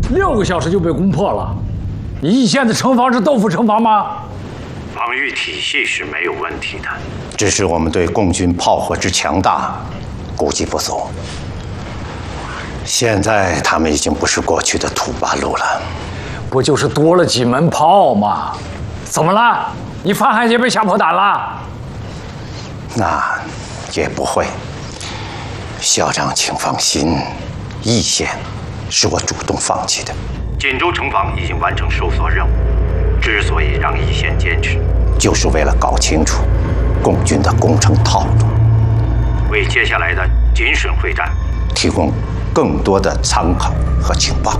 6个小时就被攻破了。你易县的城防是豆腐城防吗？ 防御体系是没有问题的， 只是我们对共军炮火之强大估计不足。现在他们已经不是过去的土八路了， 不就是多了几门炮吗？怎么了？你范汉杰被吓破胆了？ 那也不会。校长，请放心，易县是我主动放弃的。 锦州城防已经完成搜索任务，之所以让易县坚持， 就是为了搞清楚共军的工程套路， 为接下来的谨慎会战提供更多的参考和情报。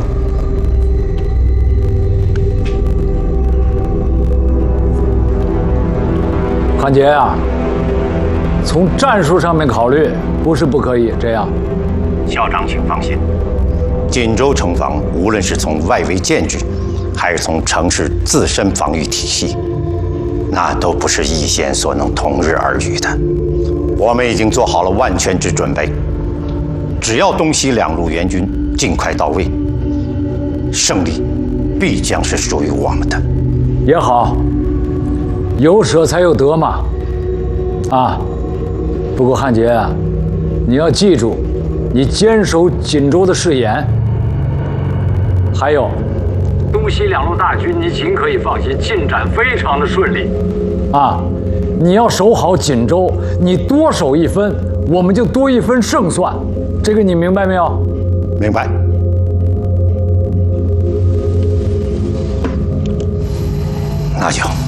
汉杰啊，从战术上面考虑，不是不可以这样。 校长，请放心。 锦州城防无论是从外围建制，还是从城市自身防御体系，那都不是易县所能同日而语的。我们已经做好了万全之准备，只要东西2路援军尽快到位，胜利必将是属于我们的。 也好，有舍才有得嘛。啊，不过汉杰啊，你要记住，你坚守锦州的誓言。还有，东西2路大军，你尽可以放心，进展非常的顺利。啊，你要守好锦州，你多守1分，我们就多1分胜算。这个你明白没有？ 明白。那就。